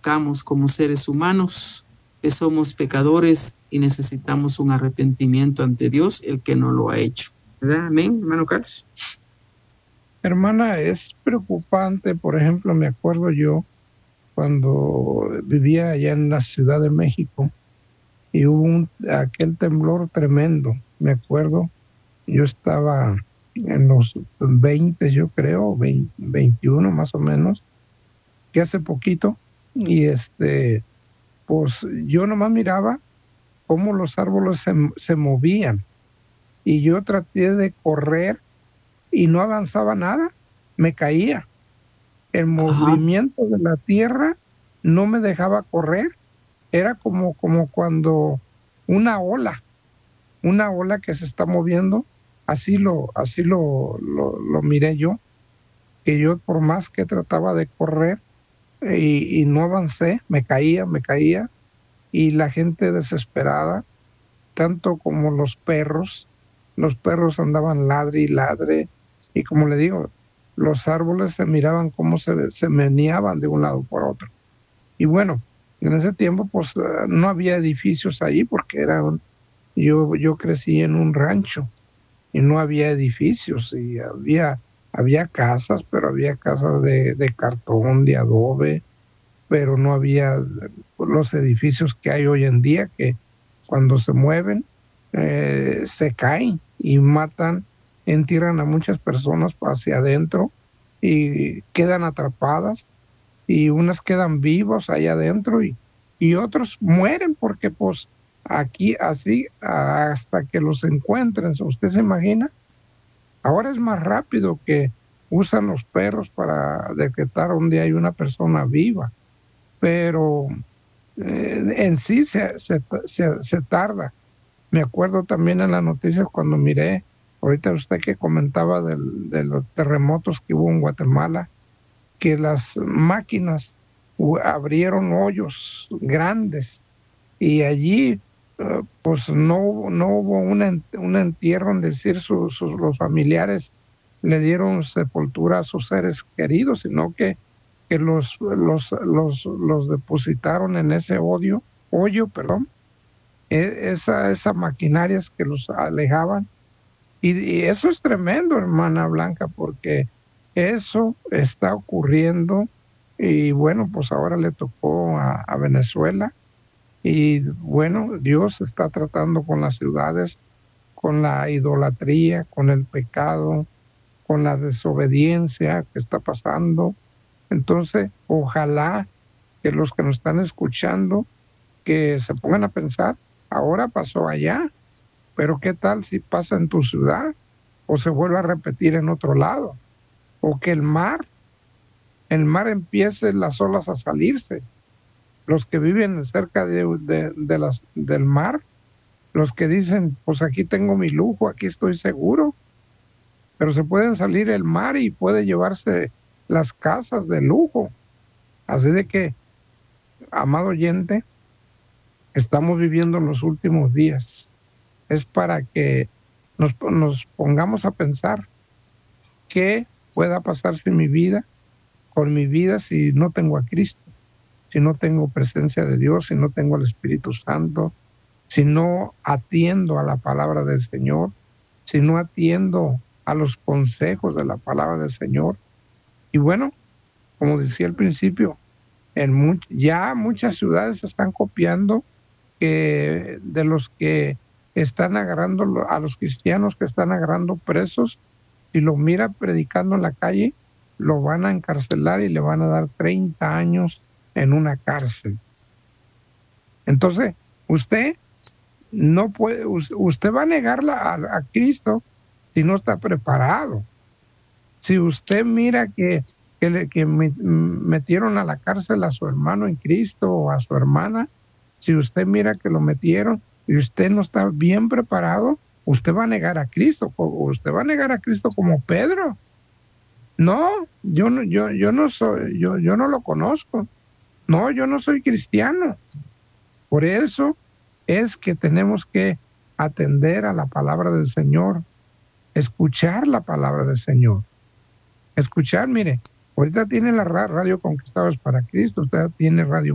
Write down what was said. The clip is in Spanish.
reconozcamos como seres humanos que somos pecadores y necesitamos un arrepentimiento ante Dios, el que no lo ha hecho. ¿Verdad? Amén, hermano Carlos. Hermana, es preocupante. Por ejemplo, me acuerdo yo cuando vivía allá en la Ciudad de México y hubo aquel temblor tremendo. Me acuerdo, yo estaba en los 20, yo creo, 21 más o menos, que hace poquito, y pues yo nomás miraba cómo los árboles se movían, y yo traté de correr y no avanzaba nada, me caía. El movimiento de la tierra no me dejaba correr. Era como cuando una ola que se está moviendo, así lo miré yo, que yo por más que trataba de correr y no avancé, me caía, y la gente desesperada, tanto como los perros andaban ladre y ladre, y como le digo, los árboles se miraban cómo se meneaban de un lado por otro. Y bueno, en ese tiempo pues no había edificios ahí porque yo crecí en un rancho y no había edificios, y había casas, pero había casas de cartón, de adobe, pero no había los edificios que hay hoy en día, que cuando se mueven se caen y entierran a muchas personas hacia adentro y quedan atrapadas, y unas quedan vivos allá adentro y otros mueren porque pues aquí así hasta que los encuentren. ¿Usted se imagina? Ahora es más rápido, que usan los perros para detectar dónde hay una persona viva, pero en sí se tarda. Me acuerdo también en las noticias cuando miré, ahorita usted que comentaba de los terremotos que hubo en Guatemala, que las máquinas abrieron hoyos grandes y allí pues no hubo un entierro, en decir los familiares le dieron sepultura a sus seres queridos, sino que los depositaron en ese hoyo, esa maquinarias que los alejaban. Y eso es tremendo, hermana Blanca, porque eso está ocurriendo. Y bueno, pues ahora le tocó a Venezuela, y bueno, Dios está tratando con las ciudades, con la idolatría, con el pecado, con la desobediencia que está pasando. Entonces, ojalá que los que nos están escuchando, que se pongan a pensar, ahora pasó allá, pero ¿qué tal si pasa en tu ciudad? O se vuelve a repetir en otro lado. O que el mar empiece las olas a salirse. Los que viven cerca del mar, los que dicen, pues aquí tengo mi lujo, aquí estoy seguro, pero se pueden salir el mar y puede llevarse las casas de lujo. Así de que, amado oyente, estamos viviendo los últimos días. Es para que nos pongamos a pensar qué pueda pasar con mi vida, si no tengo a Cristo, si no tengo presencia de Dios, si no tengo al Espíritu Santo, si no atiendo a la palabra del Señor, si no atiendo a los consejos de la palabra del Señor. Y bueno, como decía al principio, ya muchas ciudades están copiando de los que están agarrando a los cristianos, que están agarrando presos. Si lo mira predicando en la calle, lo van a encarcelar y le van a dar 30 años en una cárcel. Entonces, usted no puede, usted va a negarla a Cristo si no está preparado. Si usted mira que metieron a la cárcel a su hermano en Cristo o a su hermana, si usted mira que lo metieron y usted no está bien preparado, usted va a negar a Cristo, o usted va a negar a Cristo como Pedro. No, yo no soy, yo no lo conozco. No, yo no soy cristiano. Por eso es que tenemos que atender a la palabra del Señor, escuchar la palabra del Señor. Escuchar, mire, ahorita tiene la radio Conquistadores para Cristo, usted tiene Radio